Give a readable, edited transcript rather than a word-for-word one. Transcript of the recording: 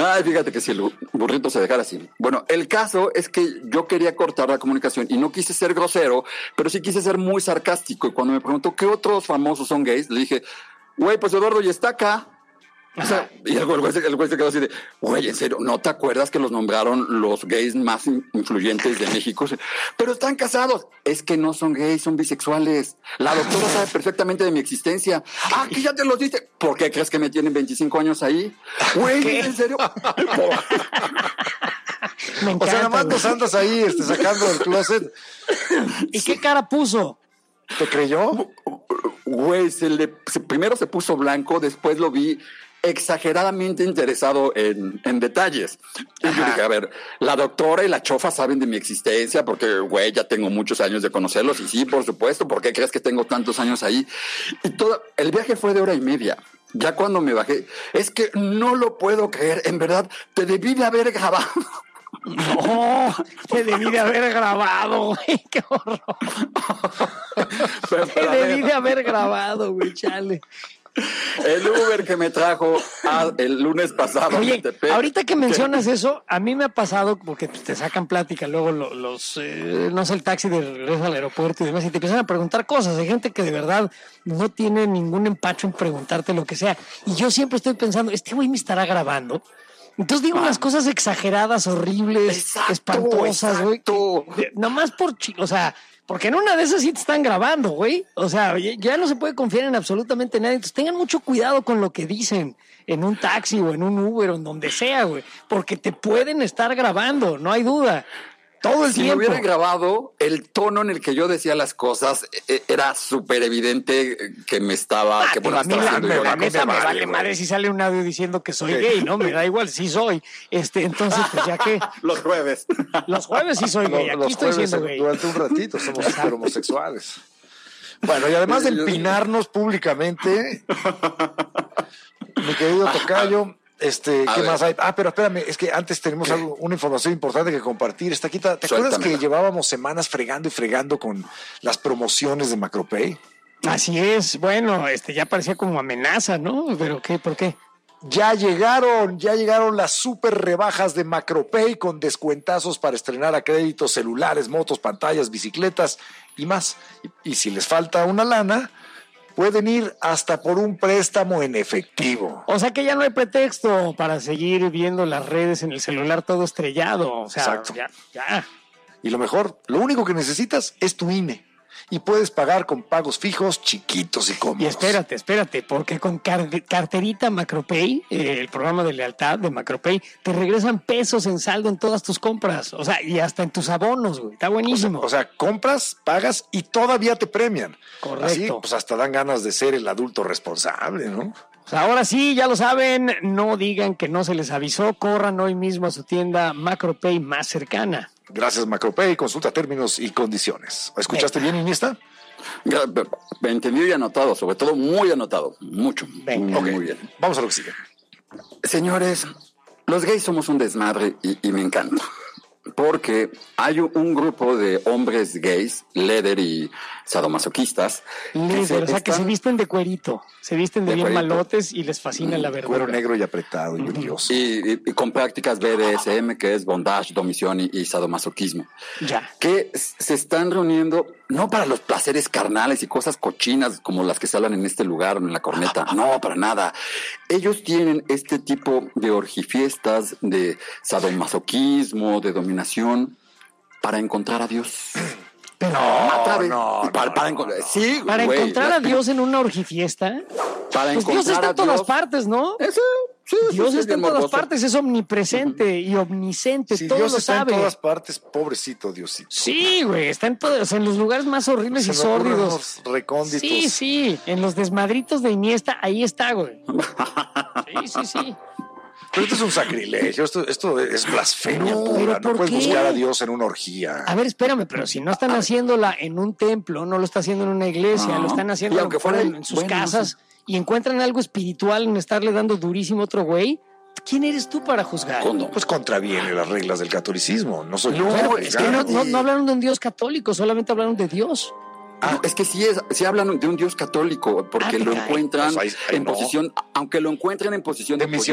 Ay, fíjate que si el burrito se dejara así. Bueno, el caso es que yo quería cortar la comunicación y no quise ser grosero, pero sí quise ser muy sarcástico. Y cuando me preguntó qué otros famosos son gays, le dije, güey, pues Eduardo ya está acá. O sea, y el güey se quedó así de, güey, en serio, ¿no te acuerdas que los nombraron los gays más influyentes de México? Pero están casados. Es que no son gays, son bisexuales. La doctora sabe perfectamente de mi existencia. Ah, que ya te los diste. ¿Por qué crees que me tienen 25 años ahí? Güey, ¿en serio? Me encanta, o sea, nada más nos andas ahí sacando del closet. ¿Y qué cara puso? ¿Te creyó? Güey, primero se puso blanco, después lo vi exageradamente interesado en detalles. Y yo dije, a ver, la doctora y la chofa saben de mi existencia porque, güey, ya tengo muchos años de conocerlos. Y sí, por supuesto, ¿por qué crees que tengo tantos años ahí? Y el viaje fue de 1:30. Ya cuando me bajé, es que no lo puedo creer, en verdad, te debí de haber grabado. No, te debí de haber grabado, güey, qué horror. Te debí de haber grabado, güey, chale. El Uber que me trajo el lunes pasado. Oye, ahorita que mencionas eso, a mí me ha pasado, porque te sacan plática luego no sé, el taxi de regreso al aeropuerto y demás, y te empiezan a preguntar cosas. Hay gente que de verdad no tiene ningún empacho en preguntarte lo que sea. Y yo siempre estoy pensando, este güey me estará grabando. Entonces digo unas cosas exageradas, horribles, espantosas, güey. Nomás o sea, porque en una de esas sí te están grabando, güey. O sea, ya no se puede confiar en absolutamente nadie. Entonces tengan mucho cuidado con lo que dicen en un taxi o en un Uber o en donde sea, güey. Porque te pueden estar grabando, no hay duda. Todo el tiempo. Si me hubieran grabado, el tono en el que yo decía las cosas era súper evidente que me estaba... A mí la neta me vale madre si sale un audio diciendo que soy gay, ¿no? Me da igual, sí soy. Entonces, pues ya que... Los jueves sí soy gay, aquí estoy siendo gay. Durante un ratito somos super homosexuales. Bueno, y además de empinarnos públicamente, mi querido tocayo... ¿qué más hay? Pero espérame, es que antes tenemos una información importante que compartir. ¿Te acuerdas que llevábamos semanas fregando y fregando con las promociones de Macropay? Así es, bueno, ya parecía como amenaza, ¿no? ¿Pero qué? ¿Por qué? Ya llegaron las super rebajas de Macropay con descuentazos para estrenar a crédito celulares, motos, pantallas, bicicletas y más. Y si les falta una lana, pueden ir hasta por un préstamo en efectivo. O sea que ya no hay pretexto para seguir viendo las redes en el celular todo estrellado. O sea, exacto. Ya. Y lo mejor, lo único que necesitas es tu INE. Y puedes pagar con pagos fijos, chiquitos y cómodos. Y espérate, porque con carterita Macropay, el programa de lealtad de Macropay, te regresan pesos en saldo en todas tus compras. O sea, y hasta en tus abonos, güey. Está buenísimo. O sea, compras, pagas y todavía te premian. Correcto. Así, pues hasta dan ganas de ser el adulto responsable, ¿no? Pues ahora sí, ya lo saben, no digan que no se les avisó, corran hoy mismo a su tienda Macropay más cercana. Gracias, Macropay. Consulta términos y condiciones. ¿Escuchaste bien, Iniesta? Entendido y anotado, sobre todo muy anotado. Mucho. Muy bien. Vamos a lo que sigue. Señores, los gays somos un desmadre y me encanta. Porque hay un grupo de hombres gays, leather y sadomasoquistas. Leather, o sea, que se visten de cuerito, se visten de bien cuerito, malotes y les fascina la verdura. Cuero negro y apretado y brilloso. Y con prácticas BDSM, que es bondage, domisión y sadomasoquismo. Ya. Que se están reuniendo, no para los placeres carnales y cosas cochinas como las que se hablan en este lugar, en la corneta. No, para nada. Ellos tienen este tipo de orgifiestas, de sadomasoquismo, de dominación, para encontrar a Dios. Pero para encontrar a Dios en una orgifiesta. Para pues Dios está en todas partes, ¿no? Sí, Dios está en todas partes, es omnipresente y omnisciente, si todo Dios lo está sabe. en todas partes, pobrecito Diosito. Sí, güey, está en todos, en los lugares más horribles y sórdidos. Recónditos. Sí, en los desmadritos de Iniesta, ahí está, güey. Sí. Pero esto es un sacrilegio, esto es blasfemia pura. No puedes buscar a Dios en una orgía. A ver, espérame, pero si no están haciéndola en un templo, no lo está haciendo en una iglesia, lo están haciendo aunque fuera en sus casas y encuentran algo espiritual en estarle dando durísimo a otro güey, ¿quién eres tú para juzgar? Pues contraviene las reglas del catolicismo. No soy yo. Es que no hablaron de un Dios católico, solamente hablaron de Dios. No, es que sí hablan de un Dios católico, porque lo encuentran en posición, aunque lo encuentren en posición de